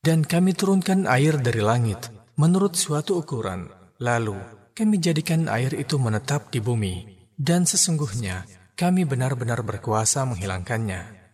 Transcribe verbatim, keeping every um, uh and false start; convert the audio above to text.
Dan kami turunkan air dari langit menurut suatu ukuran. Lalu kami jadikan air itu menetap di bumi. Dan sesungguhnya kami benar-benar berkuasa menghilangkannya.